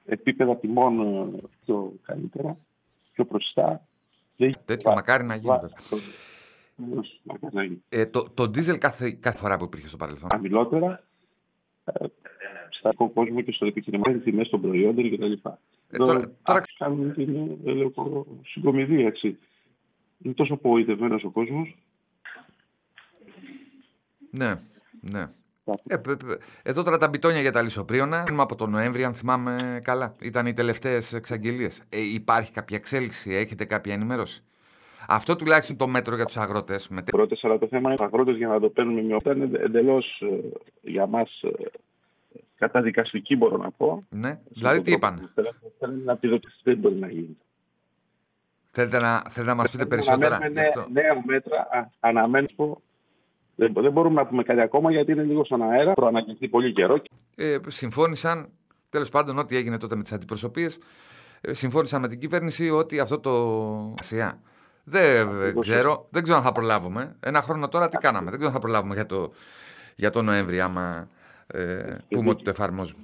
επίπεδα τιμών πιο καλύτερα, πιο προστά. Τέτοιο μακάρι να γίνει. Το ντίζελ κάθε φορά που υπήρχε στο παρελθόν. Χαμηλότερα, στο κόσμο και στο επιχειρηματικό, τιμές των προϊόντων κτλ. Τώρα κάνουν την συγκομιδή, έτσι. Είναι τόσο απογοητευμένος ο κόσμος. Ναι. Εδώ τώρα τα μπιτόνια για τα λησοπρίωνα. Από τον Νοέμβρη, αν θυμάμαι καλά. Ήταν οι τελευταίες εξαγγελίες. Υπάρχει κάποια εξέλιξη, έχετε κάποια ενημέρωση? Αυτό τουλάχιστον το μέτρο για τους αγρότες. Αλλά το θέμα είναι ότι οι αγρότες για να το παίρνουμε με αυτά είναι εντελώς για μας καταδικαστική, μπορώ να πω. Ναι. Δηλαδή τι είπαν? Θέλουν να επιδοτήσει, δεν μπορεί να γίνει. Θέλετε να μας πείτε περισσότερα? Νέα μέτρα, αναμένω. Δεν μπορούμε να πούμε κάτι ακόμα γιατί είναι λίγο στον αέρα. Προαναγγελθεί πολύ καιρό. Συμφώνησαν, τέλος πάντων, ό,τι έγινε τότε με τις αντιπροσωπείες, συμφώνησαν με την κυβέρνηση ότι αυτό το. Δεν ξέρω αν θα προλάβουμε. Ένα χρόνο τώρα τι κάναμε. Δεν ξέρω αν θα προλάβουμε για το Νοέμβρη, άμα πούμε ότι το εφαρμόζουμε.